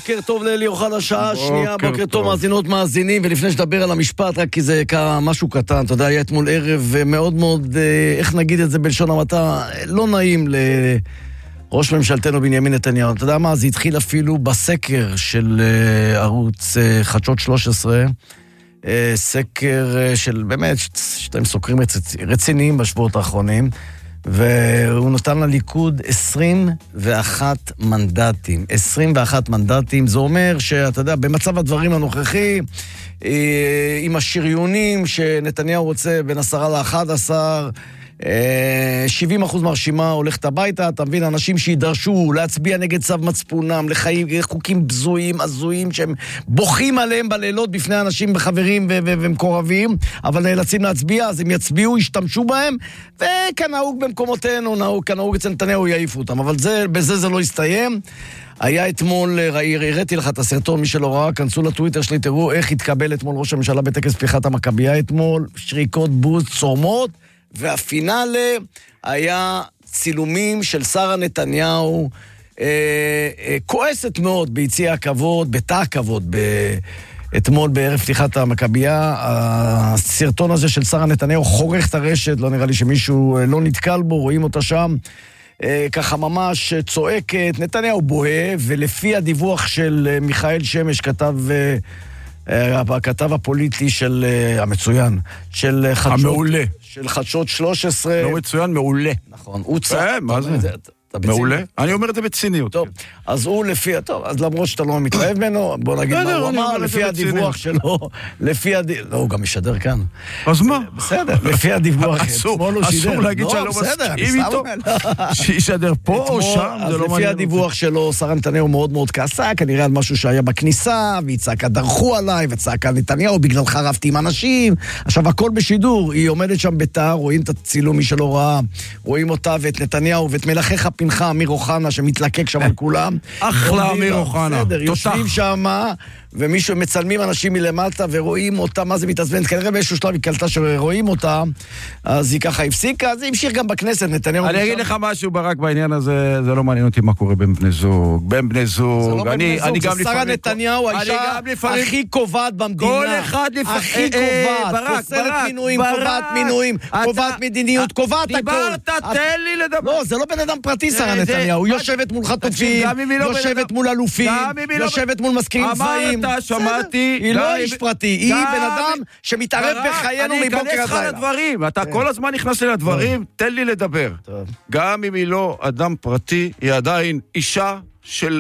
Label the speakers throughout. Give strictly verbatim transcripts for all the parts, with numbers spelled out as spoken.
Speaker 1: בוקר טוב לאלי אוחנה, שעה שנייה, בוקר טוב מאזינות מאזינים, ולפני שדבר על המשפט, רק כי זה משהו קטן, אתה יודע, היה אתמול ערב מאוד מאוד, איך נגיד את זה בלשון המעטה, לא נעים לראש ממשלתנו בנימין נתניהו. אתה יודע מה, זה התחיל אפילו בסקר של ערוץ חדשות שלוש עשרה, סקר של באמת, שאתם סוקרים רציניים בשבועות האחרונים, והוא נותן לליכוד עשרים ואחת מנדטים. עשרים ואחת מנדטים, זה אומר שאתה יודע, במצב הדברים הנוכחי, עם השריונים שנתניהו רוצה בין עשרה לאחד עשר, שבעים אחוז מהרשימה הולכת הביתה, אתה מבין, אנשים שידרשו להצביע נגד צו מצפונם, לחיים, חוקים בזויים, הזויים, שהם בוכים עליהם בלילות בפני אנשים וחברים ומקורבים, אבל נאלצים להצביע, אז הם יצביעו, ישתמשו בהם, וכנהוג במקומותינו, נהוג, כנהוג אצל נתניהו יעיפו אותם, אבל זה, בזה זה לא יסתיים. היה אתמול, הראיתי לך את הסרטון, מי שלא ראה, כנסו לטוויטר שלי, תראו איך התקבל אתמול ראש הממשלה בטקס פתיחת המכבייה אתמול, שריקות בוז, צורמות, והפינאלה היה צילומים של שרה נתניהו, אה, אה, כועסת מאוד ביציע הכבוד, בתא הכבוד, ב... אתמול בערב פתיחת המכבייה. הסרטון הזה של שרה נתניהו חורך את הרשת, לא נראה לי שמישהו לא נתקל בו, רואים אותה שם, אה, ככה ממש צועקת, נתניהו בוהה, ולפי הדיווח של מיכאל שמש, כתב... אה, הכתב הפוליטי של המצוין, של חדשות, המעולה, של חדשות שלוש עשרה.
Speaker 2: לא מצוין, מעולה.
Speaker 1: נכון, הוא צעק.
Speaker 2: מה זה? מעולה? אני אומר את זה בציניות.
Speaker 1: טוב, אז הוא לפי, טוב, אז למרות שאתה לא מתלהב ממנו, בוא נגיד מה הוא אמר, לפי הדיווח שלו, לפי הדיווח, לא, הוא גם ישדר כאן.
Speaker 2: אז מה?
Speaker 1: בסדר, לפי הדיווח,
Speaker 2: אסור להגיד שאני לא מסכים איתו, שישדר פה או שם, זה לא מעניין.
Speaker 1: לפי הדיווח שלו, שרה נתניהו מאוד מאוד כעסה, כנראה על משהו שהיה בכניסה, והיא צעקה, דרכו עליי, וצעקה נתניהו, בגללך רבתי עם אנשים. עכשיו, הכל בשידור, היא עומדת שם בתא, רואים את הצילום, מי שלא ראה, רואים אותה ואת נתניהו ואת מלאכיך פינחה, אמיר אוחנה, שמתלקק שם על כולם.
Speaker 2: אחלה אמיר אוחנה.
Speaker 1: בסדר, יושבים שם, ומישהו מצלמים אנשים מלמטה, ורואים אותה, מה זה מתעצבנת? כנראה באיזשהו שלב היא קלטה שרואים אותה, אז היא ככה הפסיקה, אז היא המשיך גם בכנסת, נתניהו...
Speaker 2: אני אגיד לך משהו, ברק, בעניין הזה, זה לא מעניין אותי מה קורה בין בני זוג, בין בני זוג.
Speaker 1: זה לא בין בני זוג, זה שרה נתניהו, האישה הכי קובעת במדינה.
Speaker 2: כל אחד לפעמים...
Speaker 1: הכי קובעת, פוסלת מינויים, קובעת מינויים, קובעת מדיניות, קובעת הכל.
Speaker 2: דיברת, תן לי לדבר.
Speaker 1: לא, זה לא בן אדם פרטי, שרה נתניהו. יושבת מול חטופים, יושבת מול אלופים, יושבת מול מזכירים צבאיים.
Speaker 2: אתה שמעתי...
Speaker 1: היא לא איש פרטי, היא בן אדם שמתערב בחיינו מבוקר עד לילה.
Speaker 2: אני אכנס לך לדברים, אתה כל הזמן נכנס לי לדברים, תן לי לדבר. גם אם היא לא אדם פרטי, היא עדיין אישה של...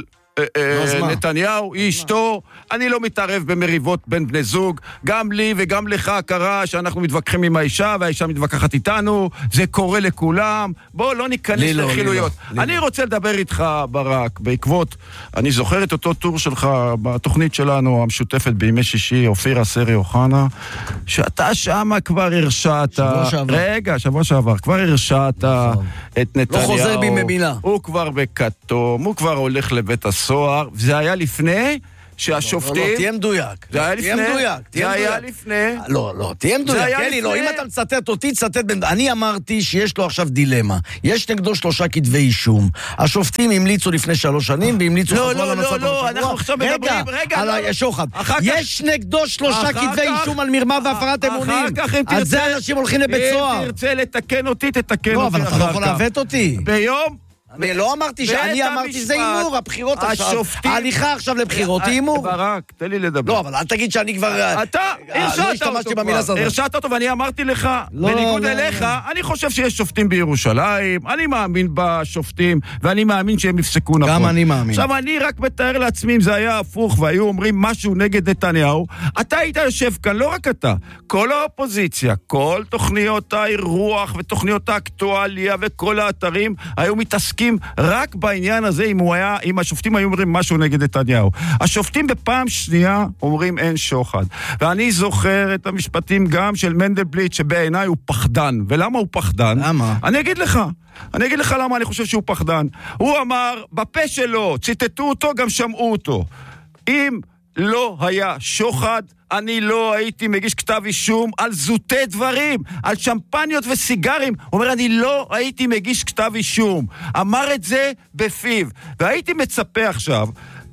Speaker 2: נתניהו, היא אשתו, אני לא מתערב במריבות בין בני זוג, גם לי וגם לך קרה שאנחנו מתווכחים עם האישה והאישה מתווכחת איתנו, זה קורה לכולם, בוא לא ניכנס לחילויות. אני רוצה לדבר איתך, ברק, בעקבות, אני זוכר את אותו טור שלך בתוכנית שלנו המשותפת בימי שישי, אופירה סרי אוחנה, שאתה שם כבר הרשעת, רגע, שבוע שעבר, כבר הרשעת את נתניהו,
Speaker 1: לא חוזר בי ממילה,
Speaker 2: הוא כבר בכתום, הוא כבר הולך לבית הסוהר, סוהר, וזה היה לפני שהשופטים...
Speaker 1: לא, לא, תהיה מדויק.
Speaker 2: זה היה לפני.
Speaker 1: תהיה מדויק.
Speaker 2: זה היה לפני.
Speaker 1: לא, לא, תהיה מדויק. כן, לא, אם אתה מצטט אותי, תצטט... אני אמרתי שיש לו עכשיו דילמה. יש נגדו שלושה כתבי אישום. השופטים המליצו לפני שלוש שנים, והמליצו...
Speaker 2: לא, לא, לא, לא, אנחנו עכשיו מדברים...
Speaker 1: רגע, על השוחד. יש נגדו שלושה כתבי אישום על מרמה והפרת אמונים. על זה אנשים הולכים לבית סוהר.
Speaker 2: אם תרצה לתקן אותי, תתקן אותי.
Speaker 1: לא, אבל אתה לא יכול לעוות אותי.
Speaker 2: ביום...
Speaker 1: אני לא אמרתי שאני אמרתי שזה אימור, הבחירות עכשיו, ההליכה עכשיו לבחירות היא אימור.
Speaker 2: ברק, תן לי לדבר.
Speaker 1: לא, אבל אל תגיד שאני כבר...
Speaker 2: אתה הרשעת אותו כבר, הרשעת אותו ואני אמרתי לך, בניגוד אליך, אני חושב שיש שופטים בירושלים, אני מאמין בשופטים, ואני מאמין שהם יפסקו נכון.
Speaker 1: גם אני מאמין.
Speaker 2: עכשיו אני רק מתאר לעצמי אם זה היה הפוך, והיו אומרים משהו נגד נתניהו, אתה היית יושב כאן, לא רק אתה, כל האופוזיציה, כל תוכניות האירוח ותוכניות האקטואליה וכל האתרים היו מתעסקים רק בעניין הזה, אם, הוא היה, אם השופטים היו אומרים משהו נגד נתניהו. השופטים בפעם שנייה אומרים אין שוחד. ואני זוכר את המשפטים גם של מנדלבליט, שבעיניי הוא פחדן. ולמה הוא פחדן?
Speaker 1: למה?
Speaker 2: אני אגיד לך. אני אגיד לך למה אני חושב שהוא פחדן. הוא אמר, בפה שלו, ציטטו אותו, גם שמעו אותו. אם לא היה שוחד, אני לא הייתי מגיש כתב אישום על זוטי דברים, על שמפניות וסיגרים. הוא אומר, אני לא הייתי מגיש כתב אישום. אמר את זה בפיו. והייתי מצפה עכשיו,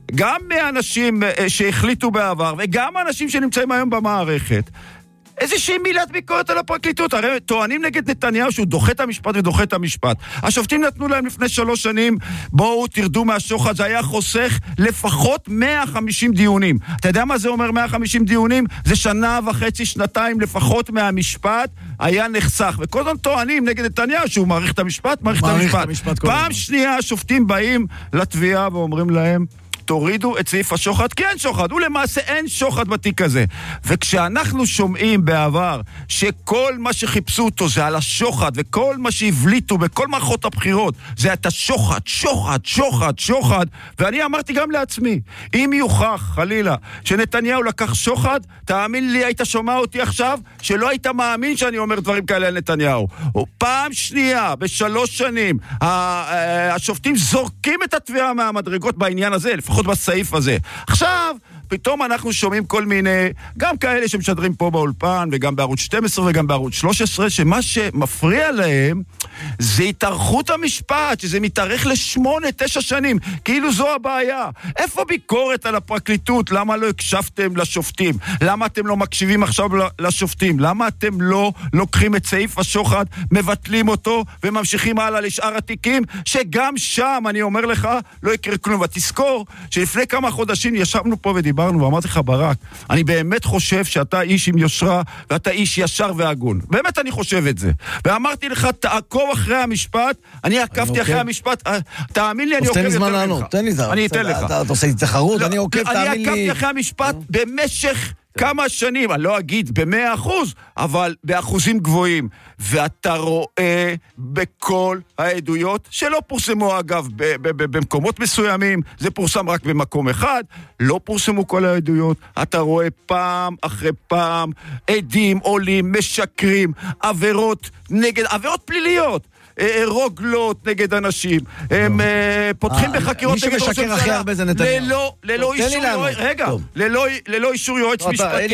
Speaker 2: גם מאנשים שהחליטו בעבר, וגם אנשים שנמצאים היום במערכת, איזושהי מילת ביקורת על הפרקליטות. הרי טוענים נגד נתניהו שהוא דוחה את המשפט ודוחה את המשפט. השופטים נתנו להם לפני שלוש שנים, בואו תרדו מהשוחד, זה היה חוסך לפחות מאה וחמישים דיונים. אתה יודע מה זה אומר מאה וחמישים דיונים? זה שנה וחצי, שנתיים לפחות מהמשפט היה נחסך. וכל הזמן טוענים נגד נתניהו שהוא מעריך את המשפט, מעריך את המשפט. המשפט פעם שנייה השופטים באים לתביעה ואומרים להם, תורידו את סעיף השוחד, כי אין שוחד, ולמעשה אין שוחד בתיק הזה. וכשאנחנו שומעים בעבר שכל מה שחיפשו אותו זה על השוחד, וכל מה שהבליטו בכל מערכות הבחירות זה את השוחד, שוחד, שוחד, שוחד, ואני אמרתי גם לעצמי, אם יוכח חלילה שנתניהו לקח שוחד, תאמין לי, היית שומע אותי עכשיו שלא היית מאמין שאני אומר דברים כאלה על נתניהו. פעם שנייה, בשלוש שנים, השופטים זורקים את התביעה מהמדרגות בעניין הזה, לפחות בסעיף הזה. עכשיו, פתאום אנחנו שומעים כל מיני, גם כאלה שמשדרים פה באולפן, וגם בערוץ שתים עשרה וגם בערוץ שלוש עשרה, שמה שמפריע להם זה התארכות המשפט, שזה מתארך לשמונה, תשע שנים, כאילו זו הבעיה. איפה ביקורת על הפרקליטות? למה לא הקשבתם לשופטים? למה אתם לא מקשיבים עכשיו לשופטים? למה אתם לא לוקחים את סעיף השוחד, מבטלים אותו, וממשיכים הלאה לשאר התיקים, שגם שם, אני אומר לך, לא יקרה כלום. ותזכור שלפני כמה חודשים ישבנו פה ודיברנו, ואמרתי לך, ברק, אני באמת חושב שאתה איש עם יושרה, ואתה איש ישר והגון. באמת אני חושב את זה. ואמרתי לך, תעקוב אחרי המשפט, אני עקבתי אחרי המשפט, תאמין לי, אני עוקב יותר ממך.
Speaker 1: תן לי זה.
Speaker 2: אני אתן לך.
Speaker 1: אתה עושה לי תחרות, אני עוקב, תאמין לי.
Speaker 2: אני עקבתי אחרי המשפט במשך כמה שנים, אני לא אגיד במאה אחוז, אבל באחוזים גבוהים. ואתה רואה בכל העדויות, שלא פורסמו אגב במקומות מסוימים, זה פורסם רק במקום אחד, לא פורסמו כל העדויות, אתה רואה פעם אחרי פעם, עדים עולים, משקרים, עבירות נגד, עבירות פליליות, רוגלות נגד אנשים, הם פותחים בחקירות נגד ראש הממשלה, ללא אישור יועץ, רגע, ללא אישור יועץ משפטי.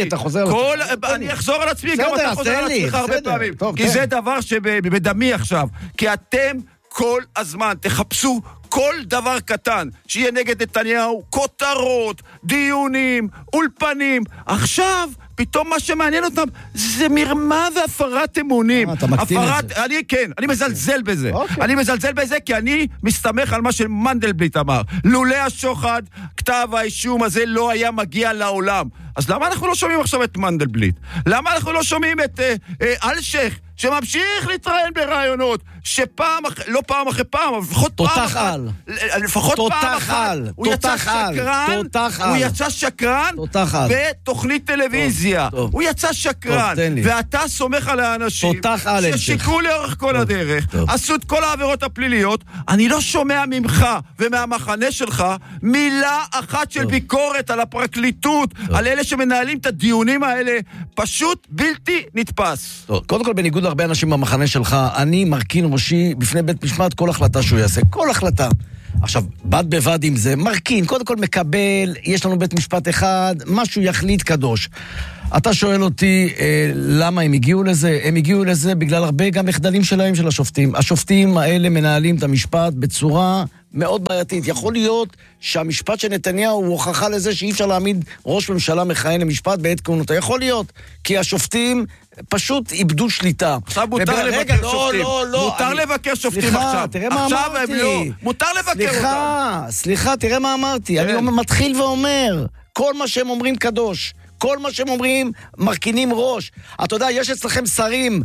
Speaker 2: אני אחזור על עצמי, גם אתה חוזר על עצמך הרבה פעמים, כי זה דבר שבדמי עכשיו, כי אתם כל הזמן תחפשו כל דבר קטן שיהיה נגד נתניהו, כותרות, דיונים, אולפנים. עכשיו פתאום מה שמעניין אותם זה מרמה והפרת אמונים.
Speaker 1: אתה מקטין את זה.
Speaker 2: אני כן, אני מזלזל בזה. אני מזלזל בזה כי אני מסתמך על מה שמנדלבליט אמר. לולא השוחד, כתב האישום הזה לא היה מגיע לעולם. אז למה אנחנו לא שומעים עכשיו את מנדלבליט? למה אנחנו לא שומעים את אלשייך שממשיך להתראיין ברעיונות, שפעם, לא פעם אחרי פעם, אבל לפחות פעם אחת, לפחות פעם אחת, הוא יצא שקרן, הוא יצא שקרן בתוכנית טלוויזיה, הוא יצא שקרן, ואתה סומך על האנשים ששיקרו לאורך כל הדרך, עשו את כל העבירות הפליליות. אני לא שומע ממך ומהמחנה שלך מילה אחת של ביקורת על הפרקליטות, על אלה שמנהלים את הדיונים האלה, פשוט בלתי נתפס.
Speaker 1: קודם כל, בניגוד להרבה אנשים במחנה שלך, אני מרכין ראשי בפני בית משפט כל החלטה שהוא יעשה, כל החלטה. עכשיו, בד בבד עם זה, מרכין, קודם כל מקבל, יש לנו בית משפט אחד, משהו יחליט קדוש. אתה שואל אותי, אה, למה הם הגיעו לזה? הם הגיעו לזה בגלל הרבה גם מחדלים שלהם של השופטים. השופטים האלה מנהלים את המשפט בצורה מאוד בעייתית. יכול להיות שהמשפט של נתניהו הוא הוכחה לזה שאי אפשר להעמיד ראש ממשלה מכהן למשפט בעת כהונתו. יכול להיות, כי השופטים פשוט איבדו שליטה.
Speaker 2: עכשיו מותר לבקר שופטים. מותר לבקר שופטים עכשיו.
Speaker 1: תראה מה אמרתי.
Speaker 2: מותר לבקר אותם.
Speaker 1: סליחה, סליחה, תראה מה אמרתי. אני מתחיל ואומר, כל מה שהם אומרים קדוש. כל מה שהם אומרים, מרכינים ראש. אתה יודע, יש אצלכם שרים,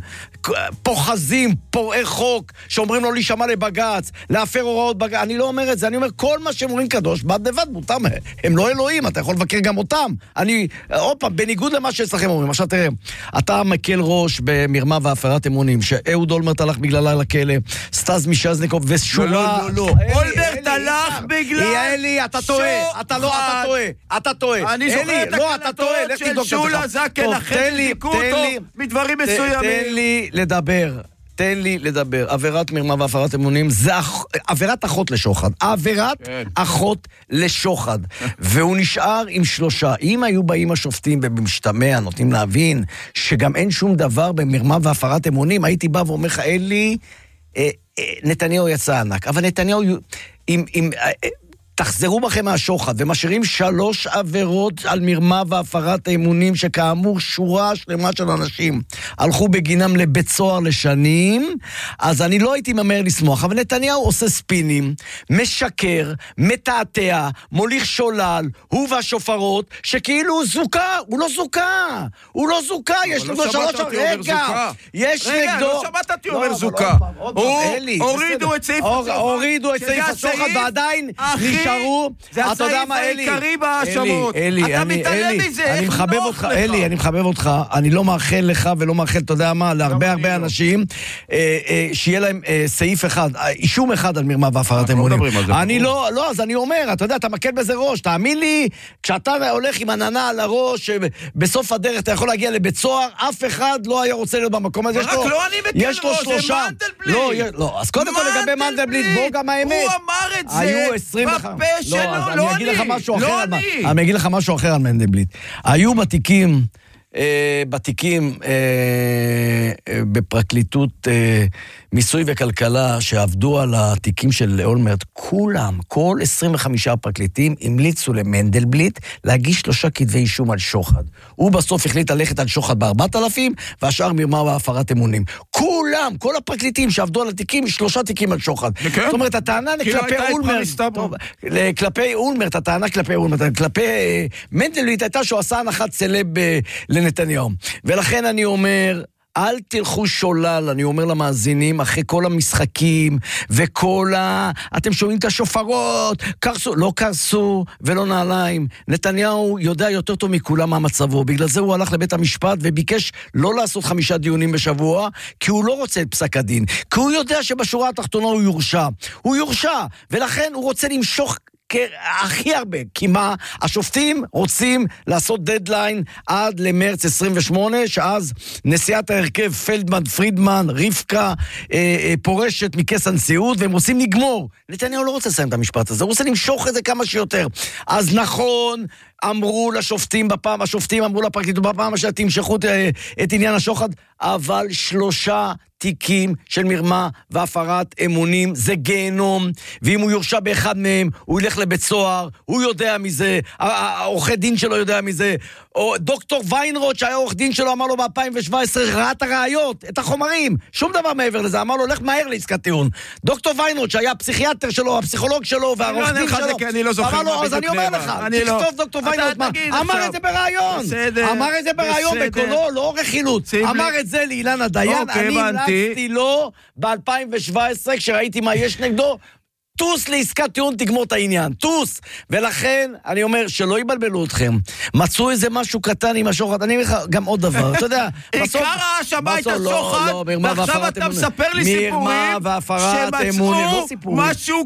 Speaker 1: פוחזים, פורעי חוק, שאומרים לו להישמע לבגץ, להפר הוראות בגץ. אני לא אומר את זה, אני אומר, כל מה שהם אומרים קדוש, בד בבד מותר, הם לא אלוהים, אתה יכול לבקר גם אותם. אני, עוד פעם, בניגוד למה שאצלכם אומרים, עכשיו תראה, אתה מקל ראש במרמה והפרת אמונים, שאהוד אולמרט הלך בגללה לכלא, סטאז מישזניקוב, ושורה...
Speaker 2: לא, לא, לא. אולמרט הלך בגלל...
Speaker 1: אלי, אתה טועה, אתה לא, אתה טועה, אתה טועה.
Speaker 2: אני זוכר את הקלטות של שולה זקן, אחרי שזיקו אותו מדברים מסוימים.
Speaker 1: תן לי לדבר. תן לי לדבר. עבירת מרמה והפרת אמונים זה עבירת אחות לשוחד. עבירת אחות לשוחד. והוא נשאר עם שלושה. אם היו באים השופטים ובמשתמע, נותנים להבין שגם אין שום דבר במרמה והפרת אמונים, הייתי בא ואומר לך, אלי, נתניהו יצא ענק. אבל נתניהו עם... תחזרו בכם מהשוחד, ומשאירים שלוש עבירות על מרמה והפרת האמונים, שכאמור שורה שלמה של אנשים הלכו בגינם לבית סוהר לשנים, אז אני לא הייתי ממהר לשמוח, אבל נתניהו עושה ספינים, משקר, מתעתע, מוליך שולל, הוא והשופרות, שכאילו הוא זוקה, הוא לא זוקה, הוא לא זוקה, יש לו שלוש... רגע, יש נגדו...
Speaker 2: רגע, לא שמעת אותי אומר זוקה. הורידו את סעיף השוחד.
Speaker 1: הורידו את סעיף השוחד, ועדיין נשארו...
Speaker 2: זה הסעיף העיקרי בהאשמות. אתה מתעלם מזה, איך נוח לך?
Speaker 1: אלי, אני מחבב אותך, אני לא מאחל לך ולא מאחל, אתה יודע מה, להרבה הרבה אנשים, שיהיה להם סעיף אחד, אישום אחד על מרמה והפרת אמונים. אני לא, לא, אז אני אומר, אתה יודע, אתה מקל בזה ראש, תאמין לי, כשאתה הולך עם עננה על הראש, בסוף הדרך אתה יכול להגיע לבית סוהר, אף אחד לא היה רוצה להיות במקום הזה.
Speaker 2: רק לא אני מקל ראש, זה מנדלבליט.
Speaker 1: לא, אז קודם כל לגבי מנדלבליט, בוא גם האמת.
Speaker 2: הוא אמר את זה בפה שלו, לא אני.
Speaker 1: לא אני. אני אגיד לך משהו אחר על מנדלבליט. היו בתיקים, בתיקים בפרקליטות מיסוי וכלכלה שעבדו על התיקים של אולמרט, כולם, כל עשרים וחמישה פרקליטים המליצו למנדלבליט להגיש שלושה כתבי אישום על שוחד. הוא בסוף החליט ללכת על שוחד בארבעת אלפים, והשאר מרמה והפרת אמונים. כולם, כל הפרקליטים שעבדו על התיקים, שלושה תיקים על שוחד. זאת אומרת, הטענה כלפי אולמרט, כלפי אולמרט, הטענה כלפי אולמרט, כלפי מנדלבליט הייתה שהוא עשה הנחת סלב לנתניהו. ולכן אני אומר, אל תלכו שולל, אני אומר למאזינים, אחרי כל המשחקים וכל ה... אתם שומעים את השופרות, קרסו, לא קרסו ולא נעליים. נתניהו יודע יותר טוב מכולם מה מצבו, בגלל זה הוא הלך לבית המשפט וביקש לא לעשות חמישה דיונים בשבוע, כי הוא לא רוצה את פסק הדין, כי הוא יודע שבשורה התחתונה הוא יורשע. הוא יורשע, ולכן הוא רוצה למשוך הכי הרבה, כי מה? השופטים רוצים לעשות דדליין עד למרץ עשרים ושמונה, שאז נשיאת ההרכב פלדמן, פרידמן, רבקה, אה, אה, פורשת מכס הנשיאות, והם רוצים לגמור. נתניהו לא רוצה לסיים את המשפט הזה, הוא רוצה למשוך את זה כמה שיותר. אז נכון, אמרו לשופטים בפעם, השופטים אמרו לפרקליטות בפעם שאתם תמשכו את, את עניין השוחד, אבל שלושה תיקים של מרמה והפרת אמונים זה גיהנום, ואם הוא יורשע באחד מהם, הוא ילך לבית סוהר, הוא יודע מזה, העורכי דין שלו יודע מזה, או דוקטור ויינרוט שהיה עורך דין שלו, אמר לו ב-אלפיים שבע עשרה, ראה את הראיות, את החומרים, שום דבר מעבר לזה, אמר לו, לך מהר לעסקת טיעון. דוקטור ויינרוט שהיה הפסיכיאטר שלו, הפסיכולוג שלו, והעורך דין שלו, אמר לו, אז אני אומר לך, תכתוב דוקטור ויינרוט, אמר את זה ברעיון, אמר את זה ברעיון בקולו, לא עורך חילוץ, אמר את זה לאילנה דיין, אני המלצתי לו ב-אלפיים שבע עשרה, כשראיתי מה יש נגדו, טוס לעסקת טיעון, תגמור את העניין, טוס. ולכן, אני אומר, שלא יבלבלו אתכם. מצאו איזה משהו קטן עם השוחד. אני אומר לך גם עוד דבר, אתה יודע.
Speaker 2: עיקר האשמה הייתה שוחד, ועכשיו אתה מספר לי סיפורים,
Speaker 1: מרמה והפרת אמונים, לא סיפורים.
Speaker 2: משהו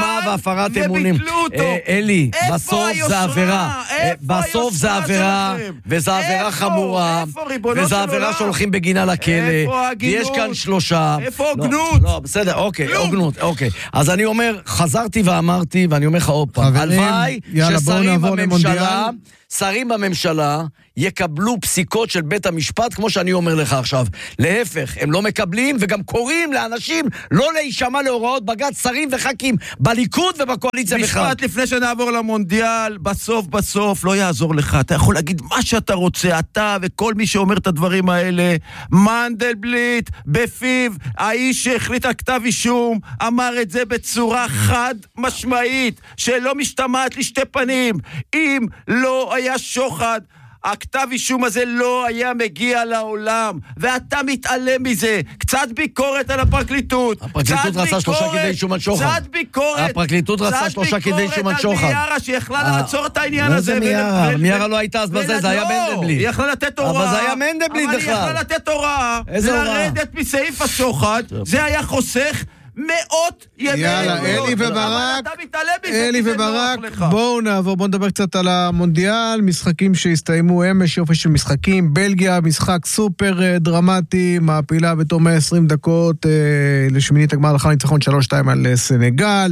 Speaker 2: קטן, וביטלו אותו.
Speaker 1: אלי, בסוף זה עבירה. בסוף זה עבירה, וזה עבירה חמורה, וזה עבירה שהולכים בגינה לכלא. ויש כאן שלושה.
Speaker 2: איפה הוגנות?
Speaker 1: לא, בסדר, אוקיי, הוגנות, אוקיי. אז אני אומר, חזרתי ואמרתי, ואני אומר לך עוד פעם, הלוואי ששרים בממשלה, שרים בממשלה יקבלו פסיקות של בית המשפט, כמו שאני אומר לך עכשיו. להפך, הם לא מקבלים, וגם קוראים לאנשים לא להישמע להוראות בג"ץ, שרים וח"כים בליכוד ובקואליציה בכלל.
Speaker 2: משפט לפני שנעבור למונדיאל, בסוף בסוף לא יעזור לך. אתה יכול להגיד מה שאתה רוצה, אתה וכל מי שאומר את הדברים האלה. מנדלבליט, בפיו, האיש שהחליט על כתב אישום, אמר את זה בצורה חד משמעית, שלא משתמעת לשתי פנים. אם לא היה שוחד, הכתב אישום הזה לא היה מגיע לעולם, ואתה מתעלם מזה. קצת ביקורת על הפרקליטות.
Speaker 1: הפרקליטות רצה שלושה כדי אישום על שוחד.
Speaker 2: קצת ביקורת.
Speaker 1: הפרקליטות רצה שלושה כדי אישום על שוחד.
Speaker 2: קצת ביקורת על מיארה שיכלה לעצור את העניין הזה.
Speaker 1: איזה מיארה? מיארה לא הייתה אז בזה, זה היה מנדלבליט.
Speaker 2: היא יכלה לתת הוראה.
Speaker 1: אבל זה היה מנדלבליט בכלל.
Speaker 2: אבל היא יכלה לתת הוראה. לרדת מסעיף השוחד. זה היה חוסך מאות ימי...
Speaker 3: יאללה, אלי וברק, אלי וברק, בואו נעבור, בואו נדבר קצת על המונדיאל, משחקים שהסתיימו אמש, יופי של משחקים, בלגיה, משחק סופר דרמטי, מעפילה בתום מאה ועשרים דקות, לשמינית הגמר לאחר ניצחון שלוש שתיים על סנגל,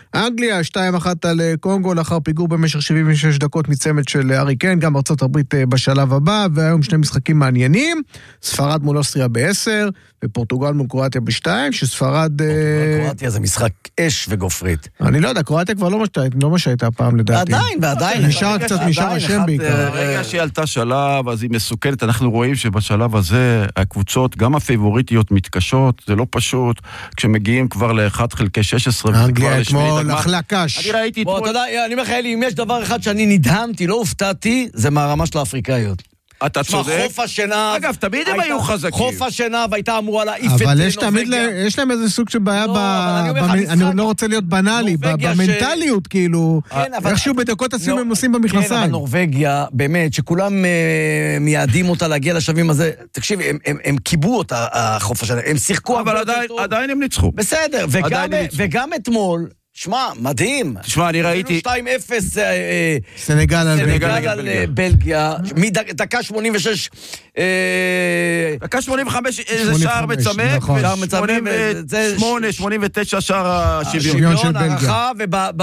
Speaker 3: אנגליה, שתיים אחת על קונגו, לאחר פיגור במשך שבעים ושש דקות מצמד של ארי קיין, גם ארצות הברית בשלב הבא, והיום שני משחקים מעניינים, ספרד מול אוסטריה בעשר, ופורטוגל מול קרואטיה בשתיים, שספרד...
Speaker 1: קרואטיה זה משחק אש וגופרית.
Speaker 3: אני לא יודע, קרואטיה כבר לא מה שהייתה פעם לדעתי.
Speaker 1: ועדיין, ועדיין.
Speaker 3: נשאר קצת משאר השם בעיקר.
Speaker 2: ברגע שהיא עלתה שלב, אז היא מסוכנת, אנחנו רואים שבשלב הזה, הקבוצות, גם הפייבוריטיות מתקשות, זה לא פשוט, כשמגיעים כבר ל-אחד חלקי שש עשרה,
Speaker 3: אנגליה אתמול, אחלה קש.
Speaker 2: אני ראיתי
Speaker 1: אתמול... בוא, אתה יודע, אני אומר לך, אלי, אם יש דבר אחד שאני נדהמתי, לא הופתעתי, זה מהרמה של האפריקאיות.
Speaker 2: אתה צודק.
Speaker 1: חוף השנה...
Speaker 2: אגב, תמיד הם היו חזקים.
Speaker 1: חוף השנה, והייתה אמורה להעיף את נובגיה.
Speaker 3: אבל יש תמיד, יש להם איזה סוג של בעיה ב... אני לא רוצה להיות בנאלי, במנטליות, כאילו, איכשהו בדקות הסיום הם עושים במכנסיים.
Speaker 1: כן, אבל נורווגיה, באמת, שכולם מייעדים אותה להגיע לשבים הזה, תקשיב, הם קיבו אותה, החוף השנה, הם שיחקו...
Speaker 2: אבל עדיין הם ניצחו.
Speaker 1: בסדר, וגם אתמול... שמע, מדהים.
Speaker 2: תשמע, אני ראיתי...
Speaker 1: שתיים אפס
Speaker 3: סנגל על
Speaker 1: בלגיה. מדקה שמונים ושש...
Speaker 2: דקה שמונים וחמש זה שער מצמק, ו-שמונה, שמונים ותשע שער השוויון
Speaker 3: של בלגיה.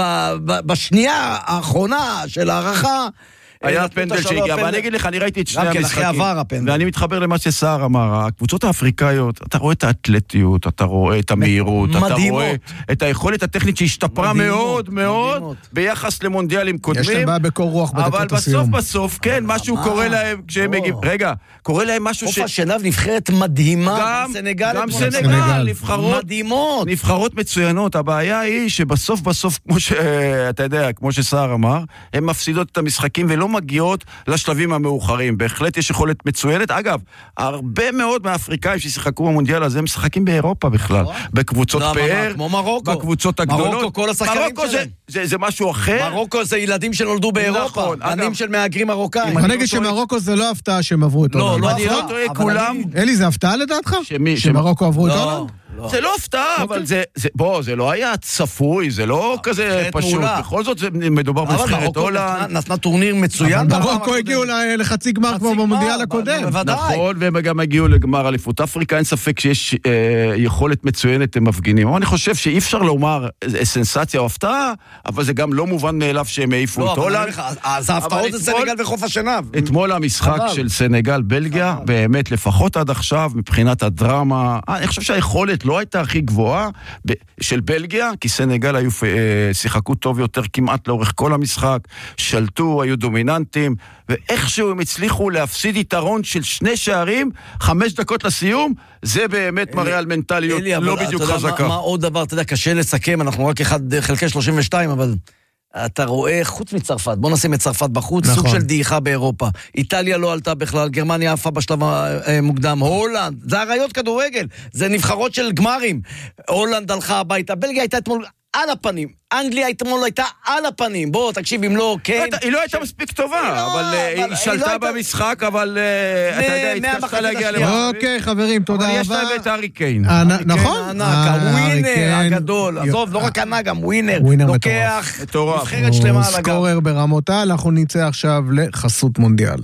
Speaker 1: ובשנייה האחרונה של הערכה...
Speaker 2: היה פנדל שהגיע, אבל אני אגיד לך, אני ראיתי את שני המשחקים, ואני מתחבר למה שסער אמר, הקבוצות האפריקאיות, אתה רואה את האתלטיות, אתה רואה את המהירות, אתה רואה את היכולת הטכנית שהשתפרה מאוד מאוד, ביחס למונדיאלים קודמים,
Speaker 3: יש להם בעיה בקור רוח בדקות הסיום.
Speaker 2: אבל בסוף בסוף, כן, משהו קורה להם, כשהם מגיעים, רגע, קורה להם משהו ש...
Speaker 1: חוף השלב נבחרת מדהימה,
Speaker 2: גם סנגל, נבחרות,
Speaker 1: מדהימות,
Speaker 2: נבחרות מצוינות, הבעיה היא שבסוף בסוף, כמו שאתה יודע, כמו שסער אמר, הם מפסידות את המשחקים ולא מגיעות לשלבים המאוחרים. בהחלט יש יכולת מצוינת. אגב, הרבה מאוד מהאפריקאים ששיחקו במונדיאל הזה, הם משחקים באירופה בכלל. בקבוצות פאר,
Speaker 1: כמו מרוקו.
Speaker 2: בקבוצות הגדולות.
Speaker 1: מרוקו, כל השחקנים שלהם.
Speaker 2: זה משהו אחר.
Speaker 1: מרוקו זה ילדים שנולדו באירופה. בנים של מהגרים מרוקאים.
Speaker 3: אני נגיד שמרוקו זה לא הפתעה שהם עברו את
Speaker 1: לא, לא, אני לא טועה, כולם...
Speaker 3: אלי, זה הפתעה לדעתך? שמרוקו עברו את הולנד?
Speaker 2: זה לא הפתעה, אבל זה, בוא, זה לא היה צפוי, זה לא כזה פשוט. בכל זאת זה מדובר בנבחרת הולנד.
Speaker 1: נתנה טורניר מצוין.
Speaker 3: מרוקו הגיעו לחצי גמר כמו במונדיאל הקודם.
Speaker 2: נכון, והם גם הגיעו לגמר אליפות אפריקה, אין ספק שיש יכולת מצוינת הם מפגינים. אבל אני חושב שאי אפשר לומר סנסציה או הפתעה, אבל זה גם לא מובן מאליו שהם העיפו את הולנד.
Speaker 1: אז ההפתעות זה סנגל וחוף השנהב.
Speaker 2: אתמול המשחק של סנגל בלגיה, באמת לפחות עד עכשיו, מבחינת הדרמה, אני חושב שהיכולת לא הייתה הכי גבוהה של בלגיה, כי סנגל היו שיחקו טוב יותר כמעט לאורך כל המשחק, שלטו, היו דומיננטים, ואיכשהו הם הצליחו להפסיד יתרון של שני שערים, חמש דקות לסיום, זה באמת מראה על מנטליות לא בדיוק חזקה.
Speaker 1: מה עוד דבר, אתה יודע, קשה לסכם, אנחנו רק אחד חלקי שלושים ושתיים, אבל... אתה רואה חוץ מצרפת, בוא נשים את צרפת בחוץ, נכון. סוג של דעיכה באירופה. איטליה לא עלתה בכלל, גרמניה עפה בשלב המוקדם, הולנד, זה הרעיות כדורגל, זה נבחרות של גמרים. הולנד הלכה הביתה, בלגיה הייתה אתמול על הפנים, אנגליה אתמול הייתה על הפנים, בוא תקשיב אם לא, כן.
Speaker 2: היא לא הייתה מספיק טובה, אבל היא שלטה במשחק, אבל אתה יודע, התקשתה להגיע
Speaker 3: למה. אוקיי חברים, תודה רבה.
Speaker 2: אבל יש להם את ארי קיין.
Speaker 3: נכון?
Speaker 1: הווינר הגדול, עזוב, לא רק ענק, גם ווינר, לוקח נבחרת שלמה על הגב.
Speaker 3: סקורר ברמותה, אנחנו נצא עכשיו לחסות מונדיאל.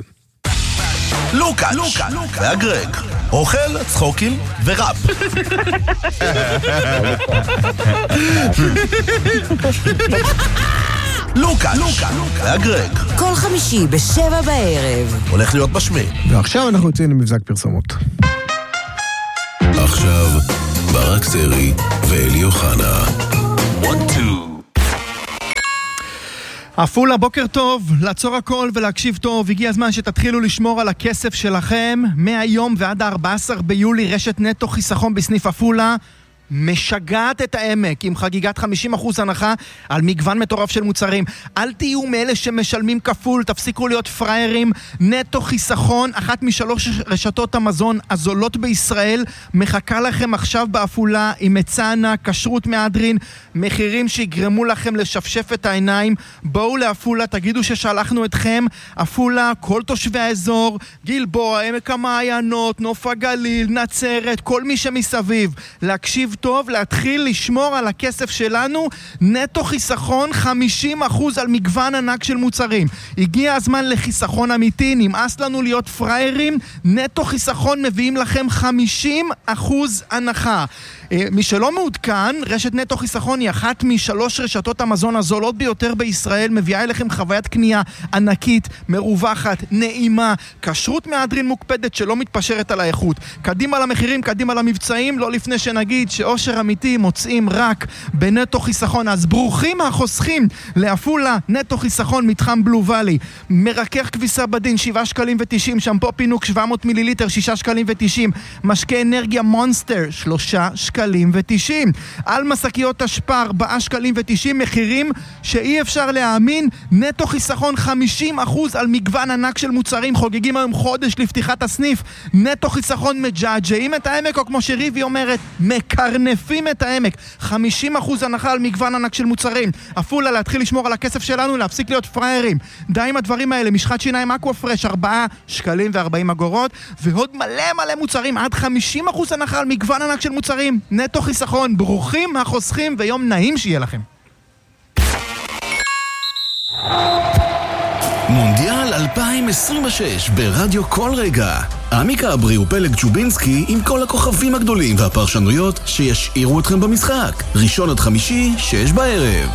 Speaker 4: לוקאץ' והגרג, אוכל, צחוקים וראפ. לוקאץ' והגרג,
Speaker 5: כל חמישי בשבע בערב.
Speaker 4: הולך להיות משמיע.
Speaker 3: ועכשיו אנחנו יוצאים למבזק פרסומות.
Speaker 4: עכשיו ברק סרי ואלי אוחנה. one two.
Speaker 6: עפולה, בוקר טוב, לעצור הכל ולהקשיב טוב. הגיע הזמן שתתחילו לשמור על הכסף שלכם. מהיום ועד ה-ארבעה עשר ביולי רשת נטו חיסכון בסניף עפולה משגעת את העמק עם חגיגת חמישים אחוז הנחה על מגוון מטורף של מוצרים. אל תהיו מאלה שמשלמים כפול, תפסיקו להיות פריירים. נטו חיסכון, אחת משלוש רשתות המזון הזולות בישראל, מחכה לכם עכשיו בעפולה עם מצענה, כשרות מהדרין, מחירים שיגרמו לכם לשפשף את העיניים. בואו לעפולה, תגידו ששלחנו אתכם. עפולה, כל תושבי האזור, גלבוע, עמק המעיינות, נוף הגליל, נצרת, כל מי שמסביב, להקשיב טוב, להתחיל לשמור על הכסף שלנו. נטו חיסכון, חמישים אחוז על מגוון ענק של מוצרים. הגיע הזמן לחיסכון אמיתי, נמאס לנו להיות פריירים. נטו חיסכון מביאים לכם חמישים אחוז הנחה. מי שלא מעודכן, רשת נטו חיסכון היא אחת משלוש רשתות המזון הזולות ביותר בישראל, מביאה אליכם חוויית קנייה ענקית, מרווחת, נעימה, כשרות מהדרין מוקפדת שלא מתפשרת על האיכות. קדימה למחירים, קדימה למבצעים, לא לפני שנגיד שאושר אמיתי מוצאים רק בנטו חיסכון. אז ברוכים החוסכים לעפולה, נטו חיסכון, מתחם בלו ואלי. מרכך כביסה בדין, שבעה שקלים ותשעים, שמפו פינוק שבע מאות מיליליטר, שישה שקלים ותשעים, משקה אנרגיה מונסטר, שלושה שקלים ותשעים. על מסקיות השפע, ארבעה שקלים ותשעים, מחירים שאי אפשר להאמין. נטו חיסכון חמישים אחוז על מגוון ענק של מוצרים, חוגגים היום חודש לפתיחת הסניף. נטו חיסכון מג'עג'עים את העמק, או כמו שריבי אומרת, מקרנפים את העמק. חמישים אחוז הנחה על מגוון ענק של מוצרים. עפולה, להתחיל לשמור על הכסף שלנו, להפסיק להיות פריירים. די עם הדברים האלה, משחת שיניים אקווה פרש, ארבעה שקלים וארבעים אגורות, ועוד מלא מלא מוצרים, עד חמישים אחוז הנחה על מגוון ענק של מוצרים. נטו חיסכון, ברוכים החוסכים, ויום נעים שיהיה לכם.
Speaker 4: מונדיאל אלפיים עשרים ושש ברדיו כל רגע. עמיקה אברי ופלג צ'ובינסקי עם כל הכוכבים הגדולים והפרשנויות שישאירו אתכם במשחק. ראשון עד חמישי, שש בערב.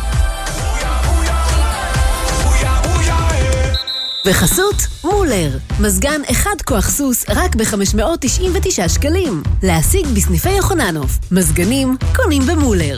Speaker 7: וחסות מולר, מזגן אחד כוח סוס רק ב-חמש מאות תשעים ותשעה שקלים. להשיג בסניפי יוחננוף. מזגנים קונים במולר.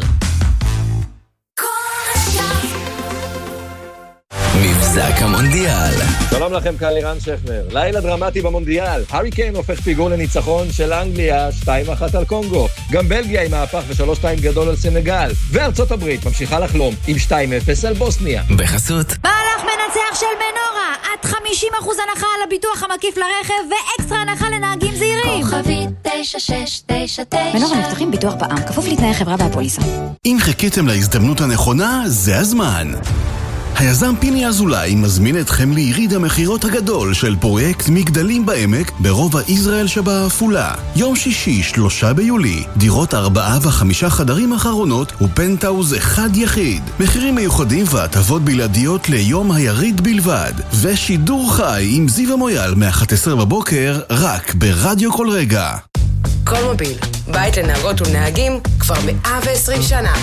Speaker 4: מבזק המונדיאל.
Speaker 8: שלום לכם, כאן לירן שכנר. לילה דרמטי במונדיאל. הארי קיין הופך פיגור לניצחון של אנגליה שתיים אחת על קונגו. גם בלגיה עם מהפך ו-שלוש שתיים גדול על סנגל. וארצות הברית ממשיכה לחלום עם שתיים אפס על בוסניה.
Speaker 4: בחסות
Speaker 9: מהלך מנצח של מנורה. עד חמישים אחוז הנחה על הביטוח המקיף לרכב ואקסטרה הנחה לנהגים זהירים.
Speaker 10: כוכבית תשע שש תשע תשע.
Speaker 9: מנורה מבטחים ביטוח בע"מ, כפוף לתנאי החברה והפוליסה.
Speaker 4: אם חיכיתם להזדמנות הנכונה, זה הזמן. היזם פיני אזולאי מזמין אתכם ליריד המחירות הגדול של פרויקט מגדלים בעמק ברובע ישראל שבעפולה. יום שישי, שלושה ביולי, דירות ארבעה וחמישה חדרים אחרונות ופנטאוז אחד יחיד. מחירים מיוחדים והטבות בלעדיות ליום היריד בלבד. ושידור חי עם זיו המויאל מ-אחת עשרה בבוקר רק ברדיו כל רגע.
Speaker 11: כל מוביל, בית לנהגות ולנהגים כבר מאה ועשרים שנה.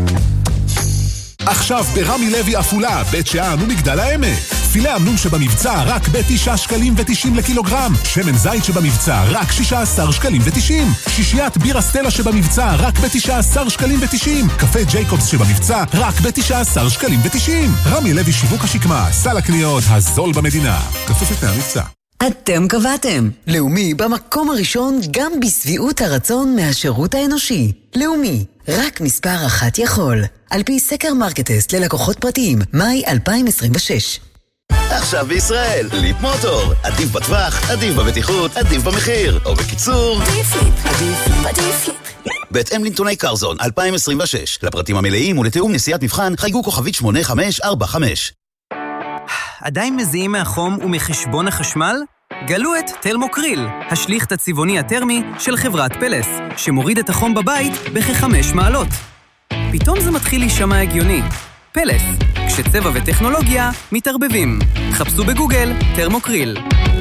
Speaker 12: עכשיו ברמי לוי אפולה, בית שאן ומגדל העמק. פילה אמנון שבמבצע רק בתשעה שקלים ותשעים לקילוגרם. שמן זית שבמבצע רק שישה עשר שקלים ותשעים. שישיית בירה סטלה שבמבצע רק בתשעה עשר שקלים ותשעים. קפה ג'ייקובס שבמבצע רק בתשעה עשר שקלים ותשעים. רמי לוי שיווק השקמה, סל הקניות הזול במדינה. כפוף לתנאי המבצע.
Speaker 5: אתם קבעתם. לאומי במקום הראשון גם בסביעות הרצון מהשירות האנושי. לאומי, רק מספר אחת יכול. על פי סקר מרקטסט ללקוחות פרטיים, מאי אלפיים עשרים ושש.
Speaker 13: עכשיו בישראל, ליפ מוטור. עדיף בטווח, עדיף בבטיחות, עדיף במחיר. או בקיצור,
Speaker 10: עדיף ליפ, עדיף ליפ, עדיף ליפ.
Speaker 13: בהתאם לנתוני קרזון אלפיים עשרים ושש. לפרטים המלאים ולתיאום נסיעת מבחן, חייגו כוכבית שמונה חמש ארבע חמש.
Speaker 14: עדיין מזיעים מהחום ומחשבון החשמל? גלו את תרמוקריל, השליך הצבעוני הטרמי של חברת פלס, שמוריד את החום בבית בכ-חמש מעלות. פתאום זה מתחיל להישמע הגיוני. פלס, כשצבע וטכנולוגיה מתערבבים. חפשו בגוגל תרמוקריל.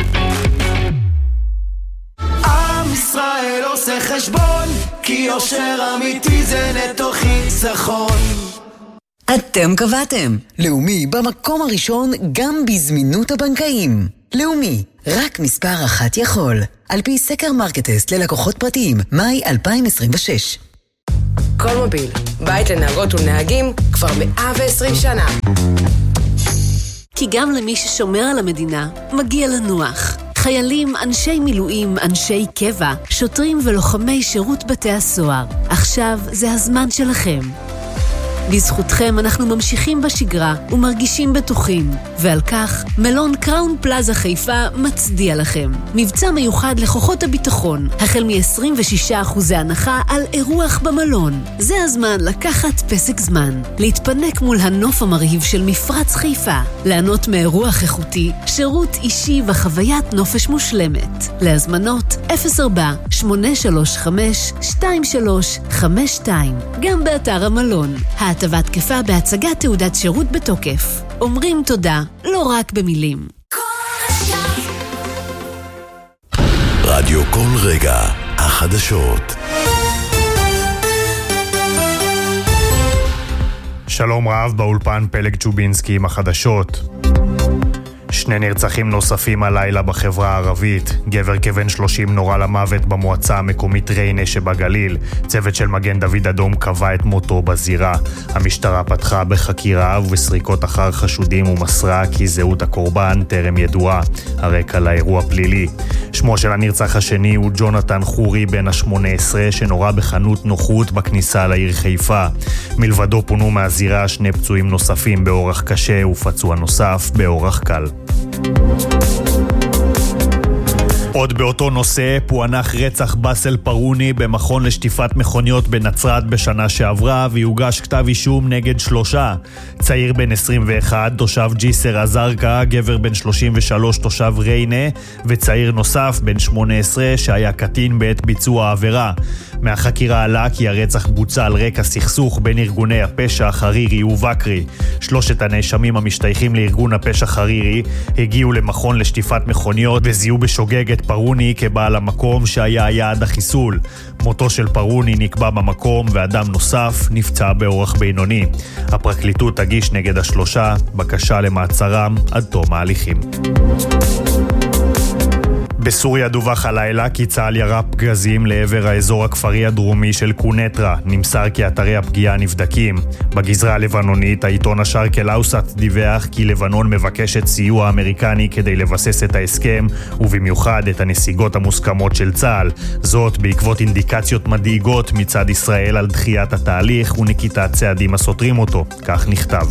Speaker 15: עם ישראל עושה חשבון, כי יושר אמיתי זה נטו חיסכון.
Speaker 5: אתם קבעתם. לאומי במקום הראשון גם בזמינות הבנקאים. לאומי, רק מספר אחת יכול. על פי סקר מרקטסט ללקוחות פרטיים, מאי אלפיים עשרים ושש.
Speaker 11: כל מוביל, בית לנהגות ולנהגים כבר מאה ועשרים שנה.
Speaker 7: כי גם למי ששומר על המדינה, מגיע לנוח. חיילים, אנשי מילואים, אנשי קבע, שוטרים ולוחמי שירות בתי הסוהר. עכשיו זה הזמן שלכם. בזכותכם אנחנו ממשיכים בשגרה ומרגישים בטוחים, ועל כך מלון קראון פלאזה חיפה מצדיע לכם. מבצע מיוחד לכוחות הביטחון, החל מ-עשרים ושישה אחוז הנחה על אירוח במלון. זה הזמן לקחת פסק זמן, להתפנק מול הנוף המרהיב של מפרץ חיפה, לענות מאירוח איכותי, שירות אישי וחוויית נופש מושלמת. להזמנות אפס ארבע שמונה שלוש חמש שתיים שלוש חמש שתיים, גם באתר המלון. ההטבה תקפה בהצגת תעודת שירות בתוקף. אומרים תודה, לא רק במילים.
Speaker 4: רדיו כל רגע, החדשות.
Speaker 16: שלום רב, באולפן פלג צ'ובינסקי עם החדשות. שני נרצחים נוספים הלילה בחברה הערבית. גבר כבן שלושים נורה למוות במועצה המקומית ריינה שבגליל. צוות של מגן דוד אדום קבע את מותו בזירה. המשטרה פתחה בחקירה ובסריקות אחר חשודים ומסרה כי זהות הקורבן טרם ידועה. הרקע לאירוע פלילי. שמו של הנרצח השני הוא ג'ונתן חורי בן ה-שמונה עשרה שנורה בחנות נוחות בכניסה לעיר חיפה. מלבדו פונו מהזירה שני פצועים נוספים באורח קשה ופצוע נוסף באורח קל. עוד באותו נושא, פוענח רצח בסל פרוני במכון לשטיפת מכוניות בנצרת בשנה שעברה, ויוגש כתב אישום נגד שלושה. צעיר בן עשרים ואחת, תושב ג'יסר א-זרקא, גבר בן שלושים ושלוש, תושב ריינה, וצעיר נוסף בן שמונה עשרה שהיה קטין בעת ביצוע העבירה. מהחקירה עלה כי הרצח בוצע על רקע סכסוך בין ארגוני הפשע חרירי ובקרי. שלושת הנאשמים המשתייכים לארגון הפשע חרירי הגיעו למכון לשטיפת מכוניות וזיהו בשוגג את פרוני כבעל המקום שהיה יעד החיסול. מותו של פרוני נקבע במקום ואדם נוסף נפצע באורח בינוני. הפרקליטות תגיש נגד השלושה בקשה למעצרם עד תום ההליכים. בסוריה דווח הלילה כי צה"ל ירה פגזים לעבר האזור הכפרי הדרומי של קונטרה. נמסר כי אתרי הפגיעה נבדקים. בגזרה הלבנונית, העיתון השרק אל-אוסט דיווח כי לבנון מבקשת סיוע אמריקני כדי לבסס את ההסכם, ובמיוחד את הנסיגות המוסכמות של צה"ל. זאת בעקבות אינדיקציות מדאיגות מצד ישראל על דחיית התהליך ונקיטת צעדים הסותרים אותו. כך נכתב.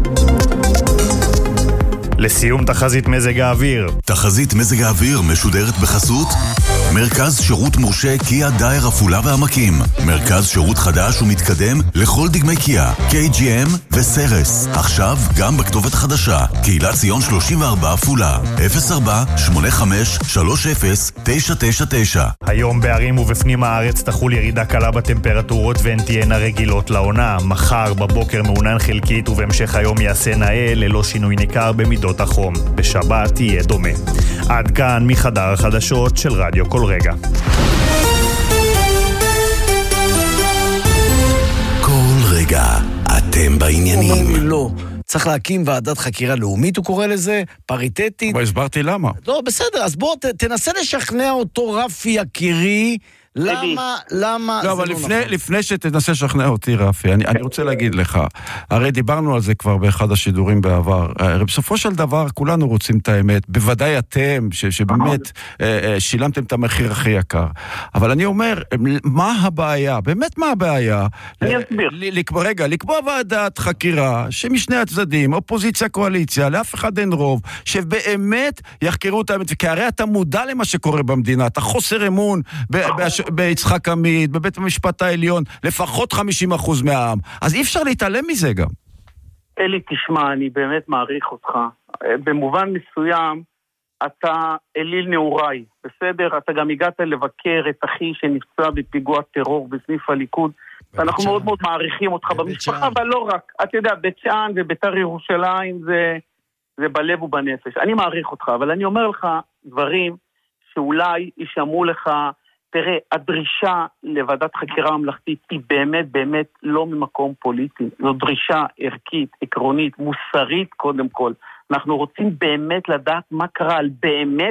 Speaker 16: לסיום תחזית מזג האוויר.
Speaker 4: תחזית מזג האוויר משודרת בחסות מרכז שירות מורשה קיה דייר עפולה והעמקים. מרכז שירות חדש ומתקדם לכל דגמי קיה, קיי ג'י אם וסרס. עכשיו גם בכתובת חדשה, קהילת ציון שלושים וארבע עפולה. אפס ארבע שמונה חמש שלוש אפס תשע תשע תשע.
Speaker 16: היום בערים ובפנים הארץ תחול ירידה קלה בטמפרטורות והן תהיינה רגילות לעונה. מחר בבוקר מעונן חלקית ובהמשך היום יעשה נאה ללא שינוי ניכר במידות החום. בשבת יהיה דומה. עד כאן מחדר החדשות של רדיו כל רגע.
Speaker 4: כל רגע אתם בעניינים.
Speaker 1: לא, צריך להקים ועדת חקירה לאומית, הוא קורא לזה, פריטטית.
Speaker 2: אבל הסברתי למה.
Speaker 1: לא, בסדר, אז בוא ת, תנסה לשכנע אותו רפי יקירי, למה, למה
Speaker 2: לא,
Speaker 1: זה
Speaker 2: אבל
Speaker 1: לא
Speaker 2: לפני,
Speaker 1: נכון.
Speaker 2: לפני שתנסה לשכנע אותי, רפי, אני, אני רוצה להגיד לך, הרי דיברנו על זה כבר באחד השידורים בעבר, הרי בסופו של דבר כולנו רוצים את האמת, בוודאי אתם, ש, שבאמת שילמתם את המחיר הכי יקר, אבל אני אומר, מה הבעיה? באמת מה הבעיה?
Speaker 17: אני אסביר.
Speaker 2: לקבוע, רגע, לקבוע ועדת חקירה, שמשני הצדדים, אופוזיציה, קואליציה, לאף אחד אין רוב, שבאמת יחקרו את האמת, כי הרי אתה מודע למה שקורה במדינה, אתה חוסר אמון בהש... ביצחק עמית, בבית המשפט העליון, לפחות חמישים אחוז מהעם. אז אי אפשר להתעלם מזה גם.
Speaker 17: אלי, תשמע, אני באמת מעריך אותך. במובן מסוים, אתה אליל נעוריי, בסדר? אתה גם הגעת לבקר את אחי שנפצע בפיגוע טרור בסניף הליכוד. אנחנו מאוד מאוד מעריכים אותך במשפחה, אבל לא רק. אתה יודע, בית שאן וביתר ירושלים זה, זה בלב ובנפש. אני מעריך אותך, אבל אני אומר לך דברים שאולי ישמעו לך. תראה, הדרישה לוועדת חקירה ממלכתית היא באמת באמת לא ממקום פוליטי. זו דרישה ערכית, עקרונית, מוסרית קודם כל. אנחנו רוצים באמת לדעת מה קרה על באמת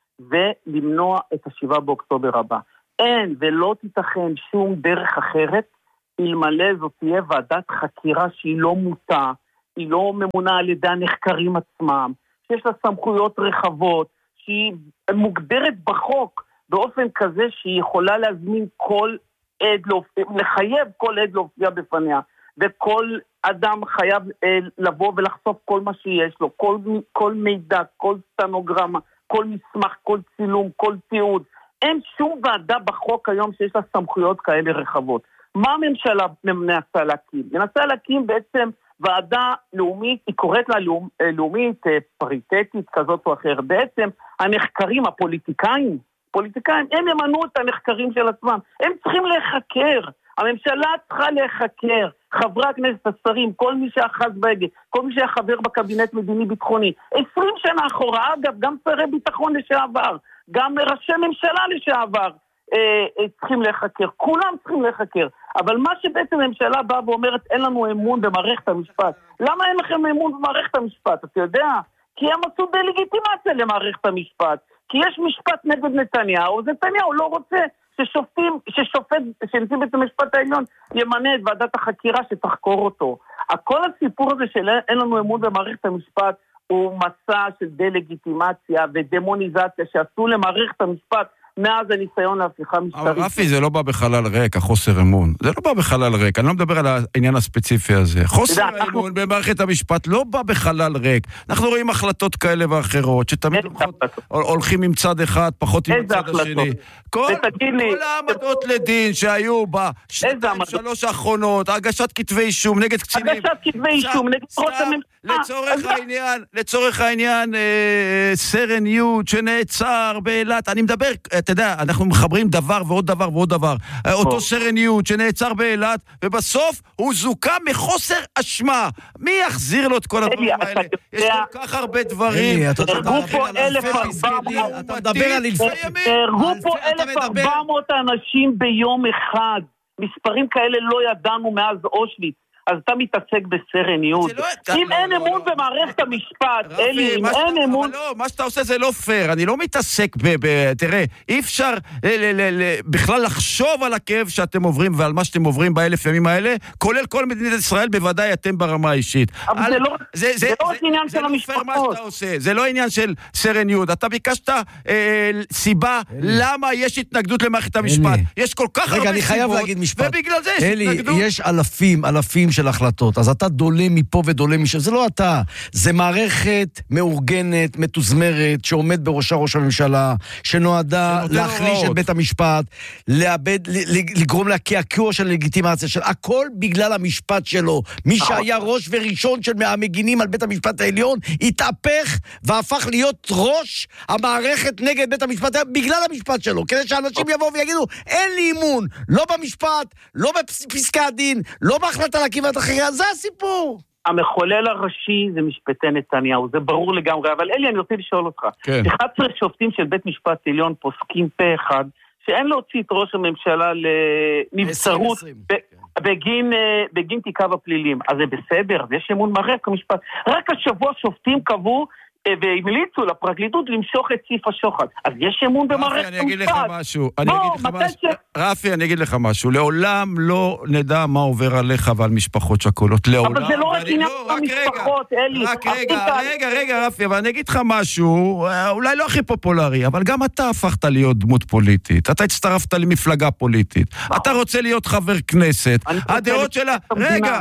Speaker 17: ולמנוע את השבעה באוקטובר הבא. אין ולא תיתכן שום דרך אחרת, אלמלא זאת תהיה ועדת חקירה שהיא לא מוטה, היא לא ממונה על ידי הנחקרים עצמם, שיש לה סמכויות רחבות, שהיא מוגדרת בחוק, באופן כזה שהיא יכולה להזמין כל עד, לחייב כל עד להופיע בפניה, וכל אדם חייב אה, לבוא ולחשוף כל מה שיש לו, כל, כל מידע, כל סטנוגרמה, כל מסמך, כל צילום, כל תיעוד. אין שום ועדה בחוק היום שיש לה סמכויות כאלה רחבות. מה הממשלה מנסה להקים? מנסה להקים בעצם ועדה לאומית, היא קוראת לה לאומ, לאומית, פריטטית כזאת או אחרת. בעצם הנחקרים, הפוליטיקאים, פוליטיקאים, הם ימנו את הנחקרים של עצמם. הם צריכים להיחקר. הממשלה צריכה להיחקר. חברי הכנסת, השרים, כל מי שאחז בהגה, כל מי שהיה חבר בקבינט מדיני ביטחוני. עשרים שנה אחורה, אגב, גם שרי ביטחון לשעבר, גם ראשי ממשלה לשעבר, אה, אה, צריכים להיחקר. כולם צריכים להיחקר. אבל מה שבעצם הממשלה באה ואומרת, אין לנו אמון במערכת המשפט. למה אין לכם אמון במערכת המשפט? אתה יודע? כי הם עשו דלגיטימציה למערכת המשפט. כי יש משפט נגד נתניהו, נתניהו לא רוצה ששופטים, ששופט, שנשיא בית המשפט העליון ימנה את ועדת החקירה שתחקור אותו. כל הסיפור הזה של אין לנו אמון במערכת המשפט, הוא מסע של דלגיטימציה ודמוניזציה שעשו למערכת המשפט מאז הניסיון להפיכה משטרית.
Speaker 2: אבל רפי, זה לא בא בחלל ריק, החוסר אמון. זה לא בא בחלל ריק, אני לא מדבר על העניין הספציפי הזה. חוסר האמון במערכת המשפט לא בא בחלל ריק. אנחנו רואים החלטות כאלה ואחרות, שתמיד הולכים עם צד אחד, פחות עם הצד השני. כל העמדות לדין שהיו בשנתיים שלוש האחרונות, הגשת כתבי אישום נגד קצינים.
Speaker 17: הגשת כתבי אישום נגד ראש הממשלה.
Speaker 2: לצורך העניין, לצורך העניין, סרן יוד שנעצר באילת, אני מדבר, אתה יודע, אנחנו מחברים דבר ועוד דבר ועוד דבר. אותו סרן יוד שנעצר באילת, ובסוף הוא זוקה מחוסר אשמה. מי יחזיר לו את כל הדברים האלה? יש כל כך הרבה דברים.
Speaker 17: הרגו פה אלף וארבע מאות אנשים ביום אחד. מספרים כאלה לא ידענו מאז אושוויץ. אז אתה מתעסק בסרן יוד. אם אין אמון במערכת המשפט, אלי, אם אין אמון...
Speaker 2: מה שאתה עושה זה לא פייר, אני לא מתעסק ב... תראה, אי אפשר בכלל לחשוב על הכאב שאתם עוברים ועל מה שאתם עוברים באלף ימים האלה, כולל כל מדינת ישראל, בוודאי אתם ברמה האישית.
Speaker 17: אבל זה לא עניין של המשפחות.
Speaker 2: זה לא עניין של סרן יוד. אתה ביקשת סיבה למה יש התנגדות למערכת המשפט. יש כל כך הרבה סיבות, ובגלל זה יש התנגדות.
Speaker 1: יש אלפים, אלפים של החלטות, אז אתה דולה מפה ודולה משם, זה לא אתה, זה מערכת מאורגנת, מתוזמרת, שעומד בראשה ראש הממשלה, שנועדה להחליש את בית המשפט, לאבד, לגרום לקעקוע של לגיטימציה של הכל בגלל המשפט שלו. מי שהיה ראש וראשון של המגינים על בית המשפט העליון, התהפך והפך להיות ראש המערכת נגד בית המשפט בגלל המשפט שלו, כדי שאנשים יבואו ויגידו, אין לי אימון, לא במשפט, לא בפסקי הדין, לא בהחלטה להקים את החקירה, זה הסיפור.
Speaker 17: המחולל הראשי זה משפטי נתניהו, זה ברור לגמרי, אבל אלי, אני רוצה לשאול אותך. כן. אחד עשר שופטים של בית משפט עליון פוסקים פה אחד, שאין להוציא את ראש הממשלה לנבצרות בגין, בגין תיקיו הפלילים. אז זה בסדר, אז יש אמון מערכת המשפט. רק השבוע שופטים קבעו והמליצו לפרקליטות למשוך את סעיף השוחד. אז יש אמון במערכת המשפט.
Speaker 2: רפי, אני אגיד לך משהו. אני אגיד לך משהו. רפי, אני אגיד לך משהו. לעולם לא נדע מה עובר עליך ועל משפחות שכולות. לעולם.
Speaker 17: אבל זה לא רק עניין המשפחות, אלי.
Speaker 2: רק רגע, רגע, רגע, רפי, אבל אני אגיד לך משהו, אולי לא הכי פופולרי, אבל גם אתה הפכת להיות דמות פוליטית. אתה הצטרפת למפלגה פוליטית. אתה רוצה להיות חבר כנסת. הדעות שלה... רגע,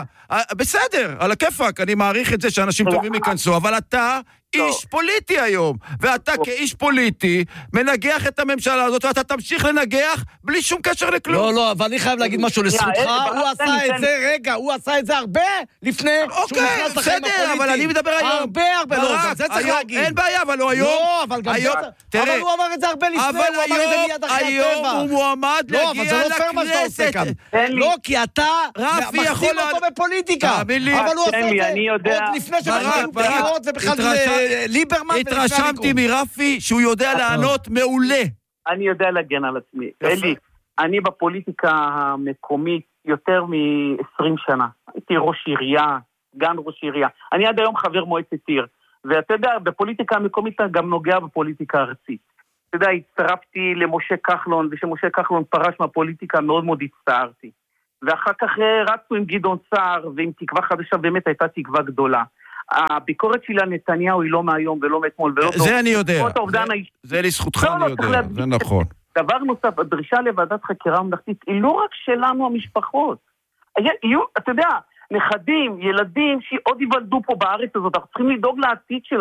Speaker 2: בסדר, על הכיפק, אני מעריך את זה שאנשים טובים ייכנסו, אבל אתה איש פוליטי היום, ואתה כאיש פוליטי מנגח את הממשלה הזאת, ואתה תמשיך לנגח בלי שום קשר לכלום.
Speaker 1: לא, לא, אבל אני חייב להגיד משהו לזכותך, הוא עשה את זה, רגע, הוא עשה את זה הרבה לפני שהוא נכנס לחיים הפוליטיים.
Speaker 2: אבל אני מדבר היום.
Speaker 1: הרבה, הרבה, לא, זה צריך להגיד.
Speaker 2: אין בעיה, אבל הוא היום...
Speaker 1: לא, אבל גם זה... אבל הוא אמר את זה הרבה לפני, הוא אמר את זה מיד אחרי הטבע.
Speaker 2: היום הוא מועמד להגיע לכנסת.
Speaker 1: לא, כי אתה מחתים אותו בפוליטיקה. אבל הוא עשה את זה עוד לפני שבחרים בחירות ובכלל ליברמן.
Speaker 2: התרשמתי מרפי שהוא יודע לענות מעולה.
Speaker 17: אני יודע להגן על עצמי. אלי, אני בפוליטיקה המקומית יותר מ-עשרים שנה. הייתי ראש עירייה, גן ראש עירייה. אני עד היום חבר מועצת עיר. ואתה יודע, בפוליטיקה המקומית גם נוגע בפוליטיקה הארצית. אתה יודע, הצטרפתי למשה כחלון, ושמשה כחלון פרש מהפוליטיקה מאוד מאוד הצטערתי. ואחר כך רצנו עם גדעון סער, ועם תקווה חדשה, באמת הייתה תקווה גדולה. הביקורת שלי על נתניהו היא לא מהיום ולא מאתמול.
Speaker 2: זה אני יודע. זה לזכותך אני יודע, זה נכון.
Speaker 17: דבר נוסף, הדרישה לוועדת חקירה ממלכתית היא לא רק שלנו המשפחות. אתה יודע, נכדים, ילדים שעוד ייוולדו פה בארץ הזאת, אנחנו צריכים לדאוג לעתיד שלנו.